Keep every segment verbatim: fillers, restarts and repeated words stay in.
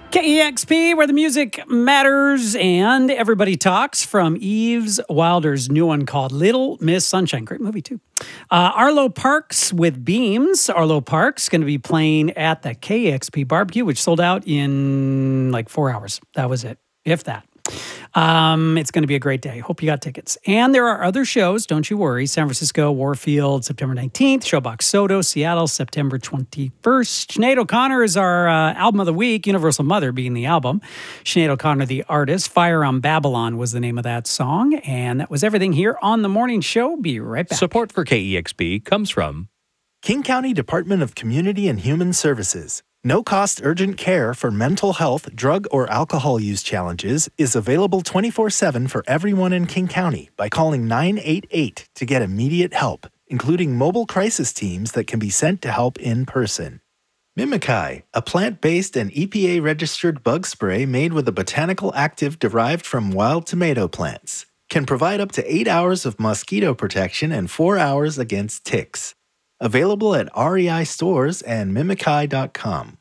K E X P, where the music matters and everybody talks, from Eves Wilder's new one called Little Miss Sunshine. Great movie, too. Uh, Arlo Parks with Beams. Arlo Parks going to be playing at the K E X P barbecue, which sold out in like four hours. That was it, if that. Um, it's going to be a great day. Hope you got tickets. And there are other shows, don't you worry. San Francisco, Warfield, September nineteenth. Showbox Soto, Seattle, September twenty-first. Sinead O'Connor is our uh, album of the week, Universal Mother being the album. Sinead O'Connor, the artist. Fire on Babylon was the name of that song. And that was everything here on The Morning Show. Be right back. Support for K E X P comes from King County Department of Community and Human Services. No-cost urgent care for mental health, drug, or alcohol use challenges is available twenty-four seven for everyone in King County by calling nine eight eight to get immediate help, including mobile crisis teams that can be sent to help in person. Mimikyi, a plant-based and E P A-registered bug spray made with a botanical active derived from wild tomato plants, can provide up to eight hours of mosquito protection and four hours against ticks. Available at R E I stores and mimikyi dot com.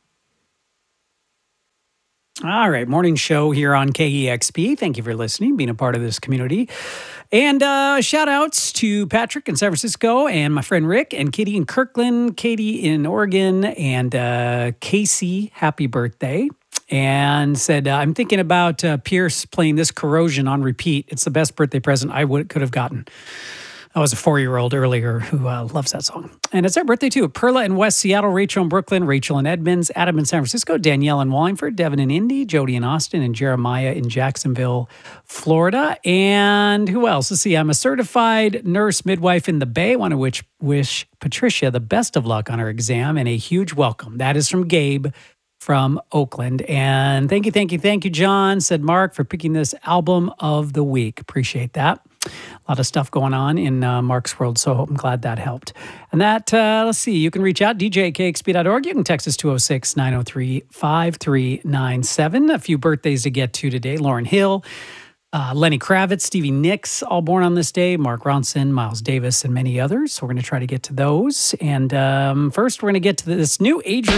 All right, morning show here on K E X P. Thank you for listening, being a part of this community. And uh, shout outs to Patrick in San Francisco, and my friend Rick, and Kitty in Kirkland, Katie in Oregon, and uh, Casey, happy birthday. And said, uh, I'm thinking about uh, Pierce playing this Corrosion on repeat. It's the best birthday present I would could have gotten. I was a four-year-old earlier who uh, loves that song. And it's our birthday, too. Perla in West Seattle, Rachel in Brooklyn, Rachel in Edmonds, Adam in San Francisco, Danielle in Wallingford, Devin in Indy, Jody in Austin, and Jeremiah in Jacksonville, Florida. And who else? Let's see. I'm a certified nurse midwife in the Bay. I want to wish, wish Patricia the best of luck on her exam and a huge welcome. That is from Gabe from Oakland. And thank you, thank you, thank you, John, said Mark, for picking this album of the week. Appreciate that. A lot of stuff going on in uh, Mark's world, so I'm glad that helped. And that, uh, let's see, you can reach out, D J at K X P dot org. You can text us two oh six, nine oh three, five three nine seven. A few birthdays to get to today. Lauren Hill, uh, Lenny Kravitz, Stevie Nicks, all born on this day. Mark Ronson, Miles Davis, and many others. So we're going to try to get to those. And um, first, we're going to get to this new Adrian